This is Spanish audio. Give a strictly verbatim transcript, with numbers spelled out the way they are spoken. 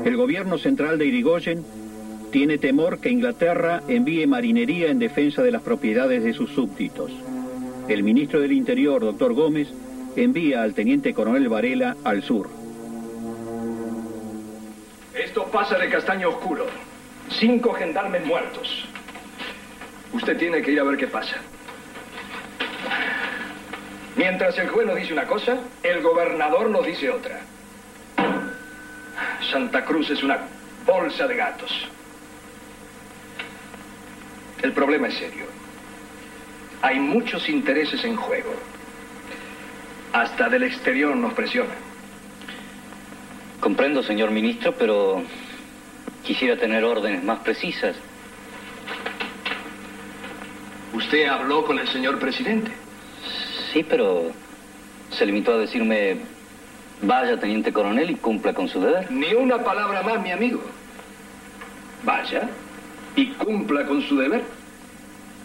El gobierno central de Irigoyen tiene temor que Inglaterra envíe marinería en defensa de las propiedades de sus súbditos. El ministro del Interior, doctor Gómez, envía al teniente coronel Varela al sur. Esto pasa de castaño oscuro. Cinco gendarmes muertos. Usted tiene que ir a ver qué pasa. Mientras el juez nos dice una cosa, el gobernador nos dice otra. Santa Cruz es una bolsa de gatos. El problema es serio. Hay muchos intereses en juego. Hasta del exterior nos presionan. Comprendo, señor ministro, pero quisiera tener órdenes más precisas. ¿Usted habló con el señor presidente? Sí, pero se limitó a decirme, vaya, teniente coronel, y cumpla con su deber. Ni una palabra más, mi amigo. Vaya y cumpla con su deber.